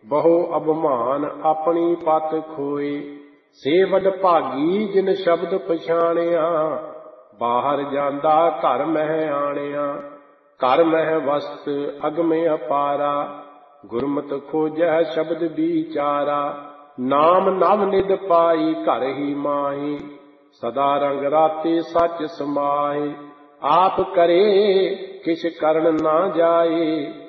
ਬਹੁ ਅਭਿਮਾਨ ਆਪਣੀ ਪਤ ਖੋਏ। ਸੇ ਵਡ ਭਾਗੀ ਜਿਨ ਸ਼ਬਦ ਪਛਾਣਿਆ, ਬਾਹਰ ਜਾਂਦਾ ਘਰ ਮਹਿ ਆਣਿਆ। ਘਰ ਮਹਿ ਵਸਤ ਅਗਮੇ ਅਪਾਰਾ, ਗੁਰਮਤਿ ਖੋਜੈ ਸ਼ਬਦ ਵਿਚਾਰਾ। ਨਾਮ ਨਵ ਨਿਧ ਪਾਈ ਘਰ ਹੀ ਮਾਹੀ, ਸਦਾ ਰੰਗ ਰਾਤੇ ਸੱਚ ਸਮਾਏ। ਆਪ ਕਰੇ ਕਿਛ ਕਰਨ ਨਾ ਜਾਏ,